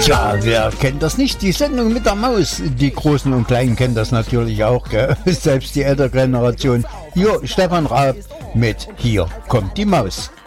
Tja, wer kennt das nicht? Die Sendung mit der Maus. Die Großen und Kleinen kennen das natürlich auch, gell? Selbst die ältere Generation. Jo, Stefan Raab mit Hier kommt die Maus.